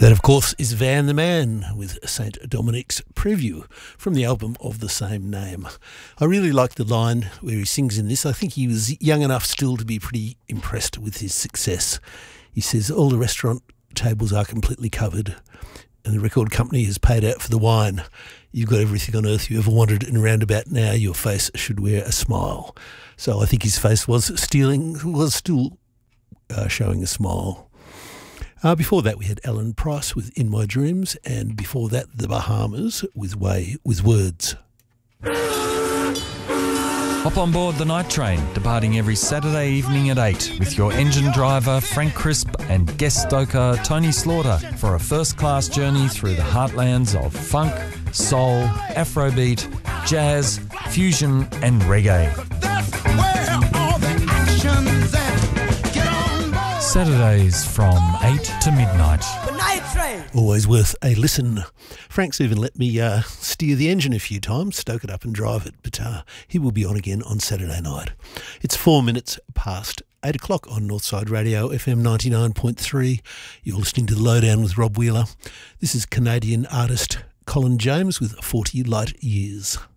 That, of course, is Van the Man with St. Dominic's Preview from the album of the same name. I really like the line where he sings in this. I think he was young enough still to be pretty impressed with his success. He says, all the restaurant tables are completely covered and the record company has paid out for the wine. You've got everything on earth you ever wanted, and round about now your face should wear a smile. So I think his face was still showing a smile. Before that, we had Alan Price with In My Dreams, and before that, The Bahamas with Way with Words. Hop on board the night train, departing every Saturday evening at 8 with your engine driver Frank Crisp and guest stoker Tony Slaughter for a first-class journey through the heartlands of funk, soul, afrobeat, jazz, fusion and reggae. That's where all the action's at. Saturdays from 8 to midnight. The night train. Always worth a listen. Frank's even let me steer the engine a few times, stoke it up and drive it, but he will be on again on Saturday night. It's 4 minutes past 8 o'clock on Northside Radio, FM 99.3. You're listening to The Lowdown with Rob Wheeler. This is Canadian artist Colin James with 40 Light Years.